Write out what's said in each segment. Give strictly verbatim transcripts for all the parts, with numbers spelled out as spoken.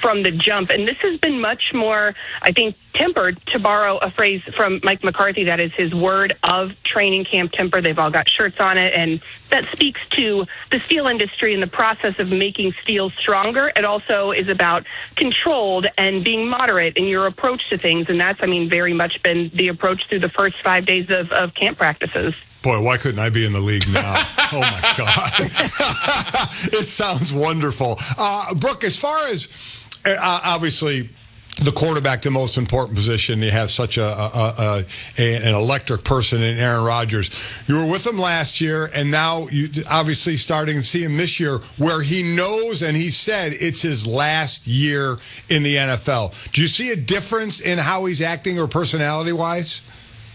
from the jump. And this has been much more, I think, tempered, to borrow a phrase from Mike McCarthy. That is his word of training camp temper. They've all got shirts on it, and that speaks to the steel industry and the process of making steel stronger. It also is about controlled and being moderate in your approach to things, and that's, I mean, very much been the approach through the first five days of, of camp practices. Boy, why couldn't I be in the league now? Oh, my God. It sounds wonderful. Uh, Brooke, as far as, uh, obviously, the quarterback, the most important position, you have such a, a, a, a an electric person in Aaron Rodgers. You were with him last year, and now you obviously starting to see him this year, where he knows and he said it's his last year in the N F L. Do you see a difference in how he's acting or personality-wise?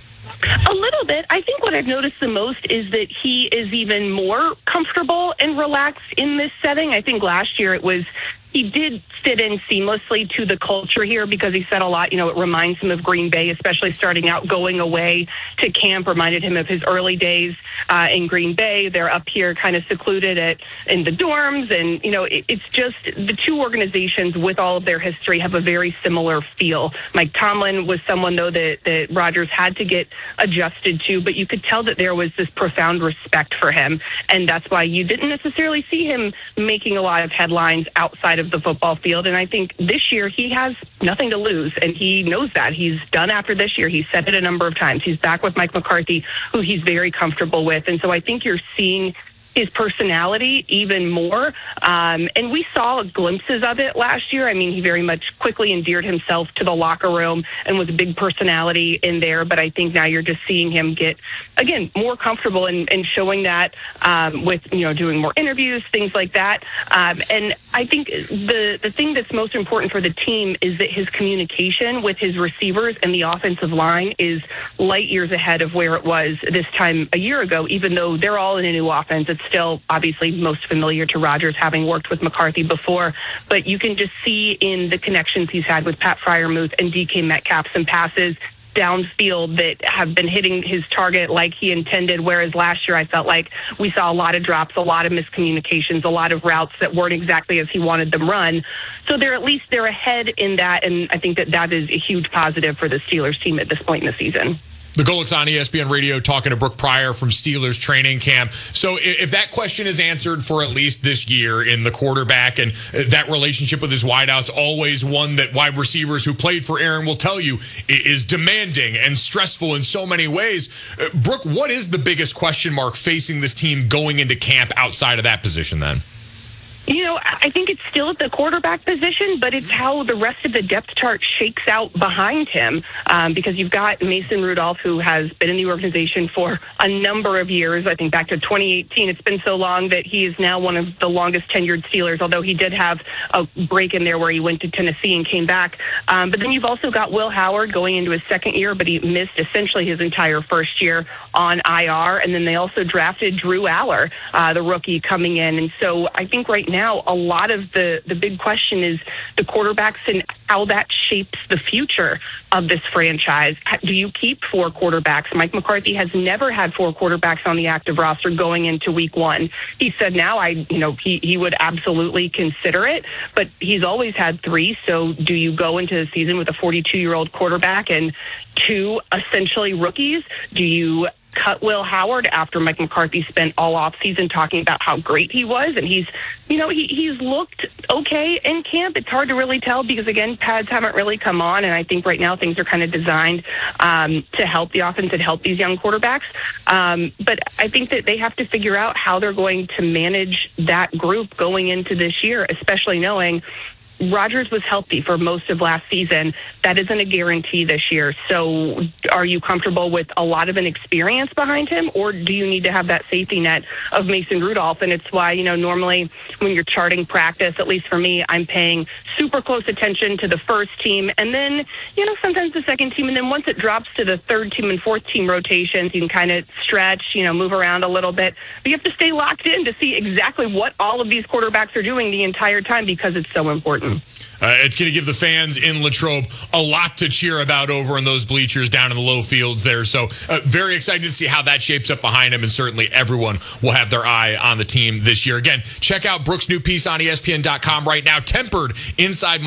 A little bit. I think what I've noticed the most is that he is even more comfortable and relaxed in this setting. I think last year it was, he did fit in seamlessly to the culture here because he said a lot, you know, it reminds him of Green Bay, especially starting out going away to camp, reminded him of his early days uh, in Green Bay. They're up here kind of secluded at in the dorms. And, you know, it, it's just the two organizations with all of their history have a very similar feel. Mike Tomlin was someone, though, that, that Rodgers had to get adjusted to, but you could tell that there was this profound respect for him. And that's why you didn't necessarily see him making a lot of headlines outside of the football field. And I think this year he has nothing to lose, and he knows that. He's done after this year. He's said it a number of times. He's back with Mike McCarthy, who he's very comfortable with. And so I think you're seeing his personality even more. Um, and we saw glimpses of it last year. I mean, he very much quickly endeared himself to the locker room and was a big personality in there. But I think now you're just seeing him get, again, more comfortable and, and showing that um, with, you know, doing more interviews, things like that. Um, and I think the, the thing that's most important for the team is that his communication with his receivers and the offensive line is light years ahead of where it was this time a year ago, even though they're all in a new offense. It's still obviously most familiar to Rodgers, having worked with McCarthy before, but you can just see in the connections he's had with Pat Freiermuth and D K Metcalf some passes downfield that have been hitting his target like he intended, whereas last year I felt like we saw a lot of drops, a lot of miscommunications, a lot of routes that weren't exactly as he wanted them run. So they're at least they're ahead in that, and I think that that is a huge positive for the Steelers team at this point in the season. The Golics on E S P N Radio talking to Brooke Pryor from Steelers training camp. So if that question is answered for at least this year in the quarterback and that relationship with his wideouts, always one that wide receivers who played for Aaron will tell you is demanding and stressful in so many ways. Brooke, what is the biggest question mark facing this team going into camp outside of that position then? You know, I think it's still at the quarterback position, but it's how the rest of the depth chart shakes out behind him, um, because you've got Mason Rudolph, who has been in the organization for a number of years. I think back to twenty eighteen. It's been so long that he is now one of the longest tenured Steelers, although he did have a break in there where he went to Tennessee and came back. Um, but then you've also got Will Howard going into his second year, but he missed essentially his entire first year on I R. And then they also drafted Drew Aller, uh, the rookie, coming in. And so I think right now, Now, a lot of the, the big question is the quarterbacks and how that shapes the future of this franchise. Do you keep four quarterbacks? Mike McCarthy has never had four quarterbacks on the active roster going into week one. He said now I, you know, he, he would absolutely consider it, but he's always had three. So do you go into the season with a forty-two-year-old quarterback and two essentially rookies? Do you cut Will Howard after Mike McCarthy spent all offseason talking about how great he was? And he's, you know, he, he's looked okay in camp. It's hard to really tell because, again, pads haven't really come on. And I think right now things are kind of designed um, to help the offense and help these young quarterbacks. Um, but I think that they have to figure out how they're going to manage that group going into this year, especially knowing Rodgers was healthy for most of last season. That isn't a guarantee this year. So are you comfortable with a lot of inexperience behind him, or do you need to have that safety net of Mason Rudolph? And it's why, you know, normally when you're charting practice, at least for me, I'm paying super close attention to the first team and then, you know, sometimes the second team. And then once it drops to the third team and fourth team rotations, you can kind of stretch, you know, move around a little bit. But you have to stay locked in to see exactly what all of these quarterbacks are doing the entire time because it's so important. Uh, it's going to give the fans in Latrobe a lot to cheer about over in those bleachers down in the low fields there. So uh, very excited to see how that shapes up behind him, and certainly everyone will have their eye on the team this year. Again, check out Brooke's new piece on E S P N dot com right now, Tempered Inside